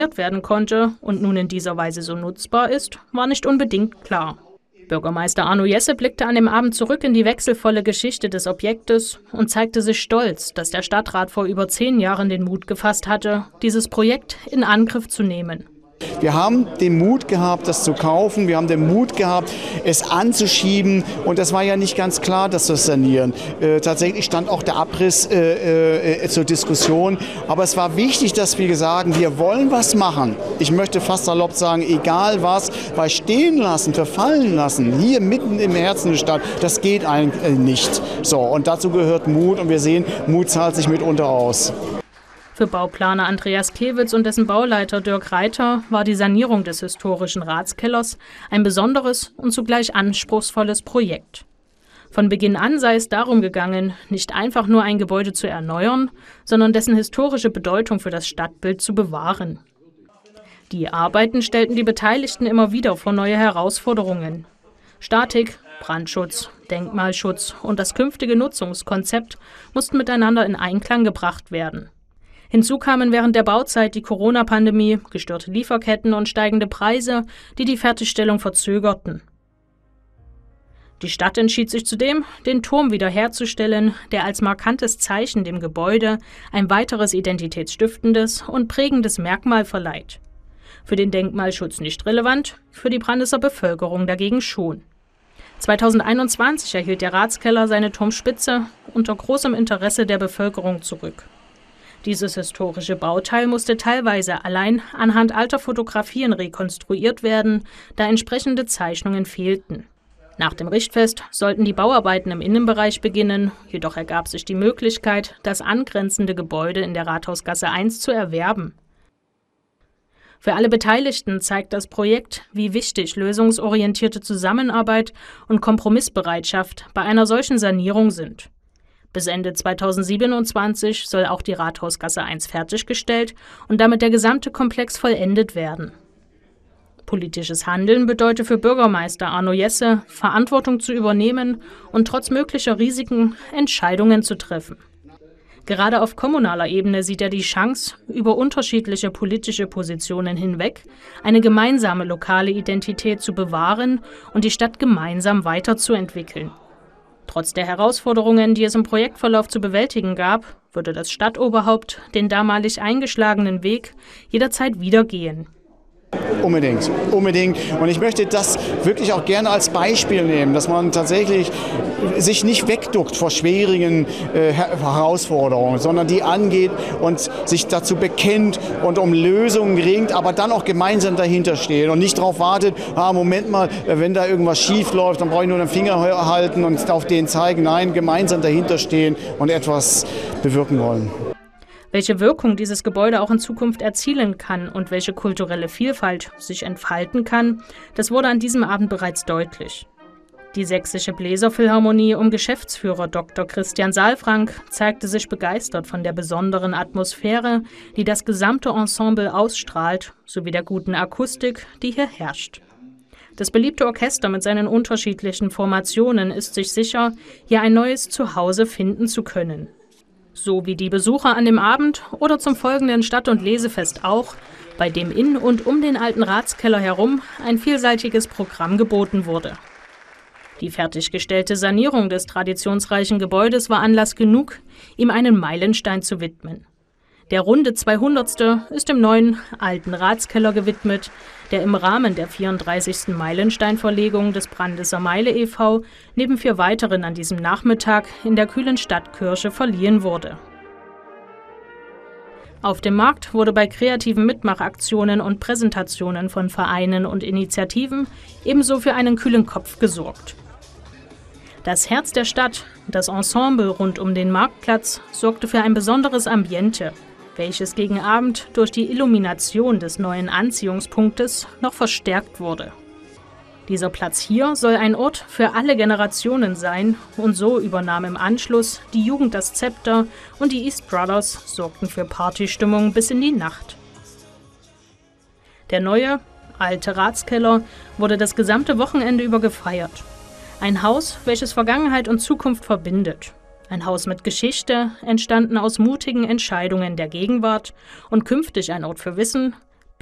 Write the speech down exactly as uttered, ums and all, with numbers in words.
werden konnte und nun in dieser Weise so nutzbar ist, war nicht unbedingt klar. Bürgermeister Arno Jesse blickte an dem Abend zurück in die wechselvolle Geschichte des Objektes und zeigte sich stolz, dass der Stadtrat vor über zehn Jahren den Mut gefasst hatte, dieses Projekt in Angriff zu nehmen. Wir haben den Mut gehabt, das zu kaufen. Wir haben den Mut gehabt, es anzuschieben. Und das war ja nicht ganz klar, dass wir es sanieren. Äh, tatsächlich stand auch der Abriss äh, äh, zur Diskussion. Aber es war wichtig, dass wir sagen, wir wollen was machen. Ich möchte fast salopp sagen, egal was, weil stehen lassen, verfallen lassen, hier mitten im Herzen der Stadt, das geht eigentlich nicht. So, und dazu gehört Mut. Und wir sehen, Mut zahlt sich mitunter aus. Für Bauplaner Andreas Kewitz und dessen Bauleiter Dirk Reiter war die Sanierung des historischen Ratskellers ein besonderes und zugleich anspruchsvolles Projekt. Von Beginn an sei es darum gegangen, nicht einfach nur ein Gebäude zu erneuern, sondern dessen historische Bedeutung für das Stadtbild zu bewahren. Die Arbeiten stellten die Beteiligten immer wieder vor neue Herausforderungen. Statik, Brandschutz, Denkmalschutz und das künftige Nutzungskonzept mussten miteinander in Einklang gebracht werden. Hinzu kamen während der Bauzeit die Corona-Pandemie, gestörte Lieferketten und steigende Preise, die die Fertigstellung verzögerten. Die Stadt entschied sich zudem, den Turm wiederherzustellen, der als markantes Zeichen dem Gebäude ein weiteres identitätsstiftendes und prägendes Merkmal verleiht. Für den Denkmalschutz nicht relevant, für die Brandesser Bevölkerung dagegen schon. zweitausendeinundzwanzig erhielt der Ratskeller seine Turmspitze unter großem Interesse der Bevölkerung zurück. Dieses historische Bauteil musste teilweise allein anhand alter Fotografien rekonstruiert werden, da entsprechende Zeichnungen fehlten. Nach dem Richtfest sollten die Bauarbeiten im Innenbereich beginnen, jedoch ergab sich die Möglichkeit, das angrenzende Gebäude in der Rathausgasse eins zu erwerben. Für alle Beteiligten zeigt das Projekt, wie wichtig lösungsorientierte Zusammenarbeit und Kompromissbereitschaft bei einer solchen Sanierung sind. Bis Ende zweitausendsiebenundzwanzig soll auch die Rathausgasse eins fertiggestellt und damit der gesamte Komplex vollendet werden. Politisches Handeln bedeutet für Bürgermeister Arno Jesse, Verantwortung zu übernehmen und trotz möglicher Risiken Entscheidungen zu treffen. Gerade auf kommunaler Ebene sieht er die Chance, über unterschiedliche politische Positionen hinweg eine gemeinsame lokale Identität zu bewahren und die Stadt gemeinsam weiterzuentwickeln. Trotz der Herausforderungen, die es im Projektverlauf zu bewältigen gab, würde das Stadtoberhaupt den damalig eingeschlagenen Weg jederzeit wieder gehen. Unbedingt, unbedingt. Und ich möchte das wirklich auch gerne als Beispiel nehmen, dass man tatsächlich sich nicht wegduckt vor schwierigen äh, Herausforderungen, sondern die angeht und sich dazu bekennt und um Lösungen ringt, aber dann auch gemeinsam dahinter steht und nicht darauf wartet, ah, Moment mal, wenn da irgendwas schief läuft, dann brauche ich nur den Finger halten und auf den zeigen. Nein, gemeinsam dahinter stehen und etwas bewirken wollen. Welche Wirkung dieses Gebäude auch in Zukunft erzielen kann und welche kulturelle Vielfalt sich entfalten kann, das wurde an diesem Abend bereits deutlich. Die Sächsische Bläserphilharmonie um Geschäftsführer Doktor Christian Saalfrank zeigte sich begeistert von der besonderen Atmosphäre, die das gesamte Ensemble ausstrahlt, sowie der guten Akustik, die hier herrscht. Das beliebte Orchester mit seinen unterschiedlichen Formationen ist sich sicher, hier ein neues Zuhause finden zu können. So wie die Besucher an dem Abend oder zum folgenden Stadt- und Lesefest auch, bei dem in und um den alten Ratskeller herum ein vielseitiges Programm geboten wurde. Die fertiggestellte Sanierung des traditionsreichen Gebäudes war Anlass genug, ihm einen Meilenstein zu widmen. Der runde zweihundertste ist dem neuen alten Ratskeller gewidmet, der im Rahmen der vierunddreißigsten Meilensteinverlegung des Brandesser Meile e V neben vier weiteren an diesem Nachmittag in der kühlen Stadtkirche verliehen wurde. Auf dem Markt wurde bei kreativen Mitmachaktionen und Präsentationen von Vereinen und Initiativen ebenso für einen kühlen Kopf gesorgt. Das Herz der Stadt, das Ensemble rund um den Marktplatz, sorgte für ein besonderes Ambiente, welches gegen Abend durch die Illumination des neuen Anziehungspunktes noch verstärkt wurde. Dieser Platz hier soll ein Ort für alle Generationen sein und so übernahm im Anschluss die Jugend das Zepter und die East Brothers sorgten für Partystimmung bis in die Nacht. Der neue, alte Ratskeller wurde das gesamte Wochenende über gefeiert. Ein Haus, welches Vergangenheit und Zukunft verbindet. Ein Haus mit Geschichte, entstanden aus mutigen Entscheidungen der Gegenwart und künftig ein Ort für Wissen,